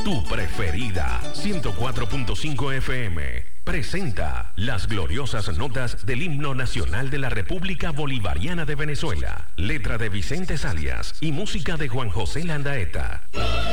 tu preferida. 104.5 FM. Presenta las gloriosas notas del himno nacional de la República Bolivariana de Venezuela. Letra de Vicente Salias y música de Juan José Landaeta.